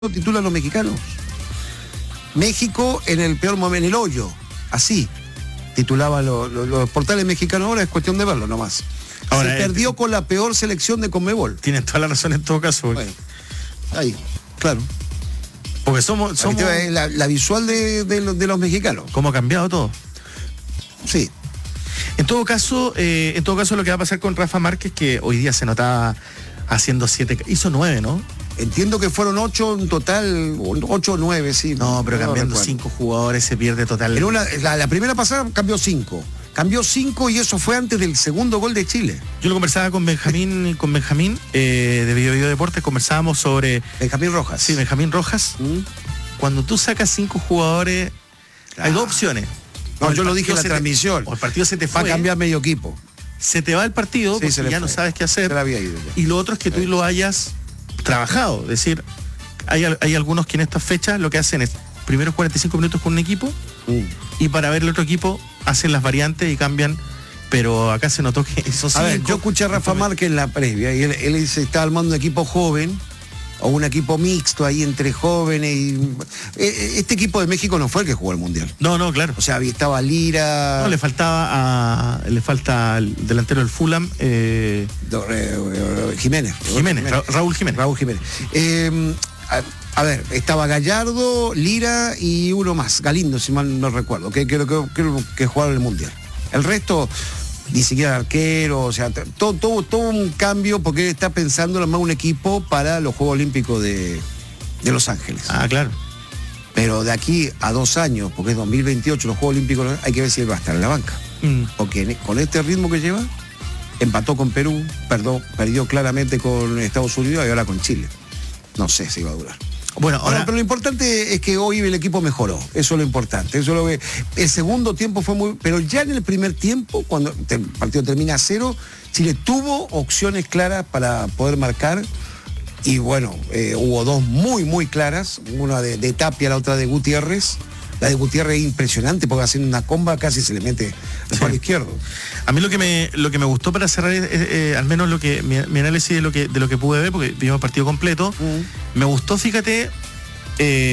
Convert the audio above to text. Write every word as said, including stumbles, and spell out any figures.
titulan los mexicanos. México en el peor momento, en el hoyo, así titulaban lo, lo, los portales mexicanos. Ahora es cuestión de verlo nomás. Ahora, Se perdió eh, con la peor selección de Conmebol. Tienes toda la razón en todo caso. Porque... Bueno, ahí, claro. Porque somos... somos... La, la visual de, de, de los mexicanos. ¿Cómo ha cambiado todo? Sí. En todo caso, eh, en todo caso lo que va a pasar con Rafa Márquez, que hoy día se notaba haciendo siete, hizo nueve, ¿no? Entiendo que fueron ocho en total, ocho o nueve, sí. No, pero no cambiando recuerdo. cinco jugadores se pierde total. En una, la, la primera pasada cambió cinco. Cambió cinco y eso fue antes del segundo gol de Chile. Yo lo conversaba con Benjamín, con Benjamín eh, de Video Video Deportes, conversábamos sobre... Benjamín Rojas. Sí, Benjamín Rojas. ¿Mm? Cuando tú sacas cinco jugadores, ah. hay dos opciones. No, o yo lo dije en la transmisión. Te, o el partido se te fue. Va a cambiar medio equipo. Se te va el partido, sí, porque ya fue. No sabes qué hacer. Se la había ido ya. Y lo otro es que tú lo hayas trabajado. Es decir, hay, hay algunos que en estas fechas lo que hacen es primeros cuarenta y cinco minutos con un equipo mm. y para ver el otro equipo hacen las variantes y cambian, pero acá se notó que eso sí. A ver, yo escuché a Rafa Márquez en la previa y él, él se estaba armando un equipo joven o un equipo mixto ahí entre jóvenes y este equipo de México no fue el que jugó el Mundial. No, no, claro. O sea, estaba Lira. No, le faltaba a, le falta al delantero del Fulham eh... Jiménez. Jiménez, Ra Raúl Jiménez. Raúl Jiménez. Eh, a, a ver, estaba Gallardo, Lira y uno más, Galindo, si mal no recuerdo, que creo que, que, que jugaron el Mundial. El resto, ni siquiera arquero, o sea, todo, todo, todo un cambio porque él está pensando en armar un equipo para los Juegos Olímpicos de, de Los Ángeles. Ah, claro. Pero de aquí a dos años, porque es dos mil veintiocho, los Juegos Olímpicos, hay que ver si él va a estar en la banca. Mm. Porque con este ritmo que lleva, empató con Perú, perdió, perdió claramente con Estados Unidos y ahora con Chile. No sé si va a durar. Bueno, ahora... Ahora, pero lo importante es que hoy el equipo mejoró, eso es lo importante, eso es lo que... El segundo tiempo fue muy... Pero ya en el primer tiempo, cuando el partido termina a cero, Chile tuvo opciones claras para poder marcar y bueno, eh, hubo dos muy, muy claras, una de, de Tapia, la otra de Gutiérrez. La de Gutiérrez es impresionante porque haciendo una comba casi se le mete al palo izquierdo. A mí lo que me lo que me gustó para cerrar es, eh, al menos lo que mi, mi análisis de lo que de lo que pude ver, porque vimos el partido completo, mm. me gustó, fíjate, eh,